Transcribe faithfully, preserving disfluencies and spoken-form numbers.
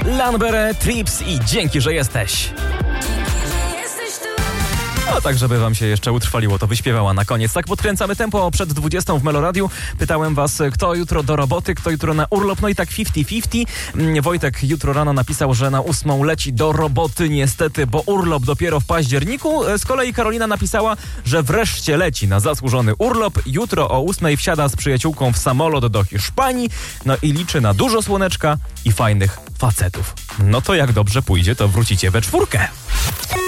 Lanbere, Trips i Dzięki, że jesteś. No tak, żeby wam się jeszcze utrwaliło, to wyśpiewała na koniec. Tak podkręcamy tempo przed dwudziestą w Meloradiu. Pytałem was, kto jutro do roboty, kto jutro na urlop. No i tak fifty fifty. Wojtek jutro rano napisał, że na ósmą leci do roboty niestety, bo urlop dopiero w październiku. Z kolei Karolina napisała, że wreszcie leci na zasłużony urlop. Jutro o ósmej wsiada z przyjaciółką w samolot do Hiszpanii. No i liczy na dużo słoneczka i fajnych facetów. No to jak dobrze pójdzie, to wrócicie we czwórkę.